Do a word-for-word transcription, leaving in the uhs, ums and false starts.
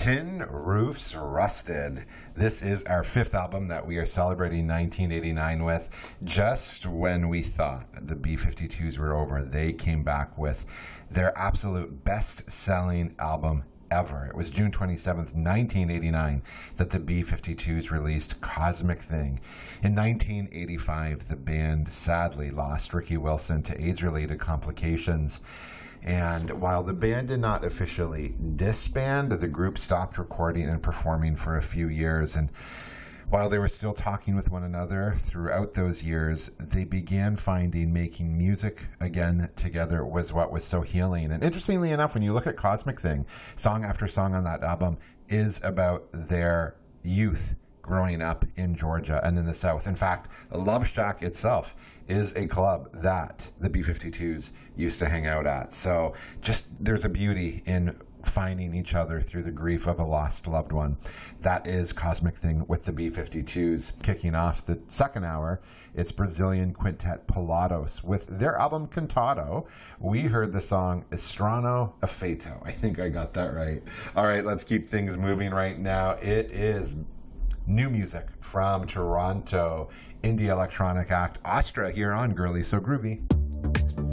Tin Roofs Rusted. This is our fifth album that we are celebrating nineteen eighty-nine with. Just when we thought the B fifty-twos were over, they came back with their absolute best-selling album ever. It was June twenty-seventh, nineteen eighty-nine, that the B fifty-twos released Cosmic Thing. In nineteen eighty-five, the band sadly lost Ricky Wilson to AIDS-related complications. And while the band did not officially disband, the group stopped recording and performing for a few years. And while they were still talking with one another throughout those years, they began finding making music again together was what was so healing. And interestingly enough, when you look at Cosmic Thing, song after song on that album is about their youth growing up in Georgia and in the South. In fact, Love Shack itself is a club that the B fifty-twos used to hang out at. So just there's a beauty in finding each other through the grief of a lost loved one. That is Cosmic Thing with the B fifty-twos. Kicking off the second hour, it's Brazilian quintet Pilatos with their album Cantado. We heard the song Estrano Afeito. I think I got that right. All right, let's keep things moving right now. It is new music from Toronto, indie electronic act Astra here on Girly So Groovy.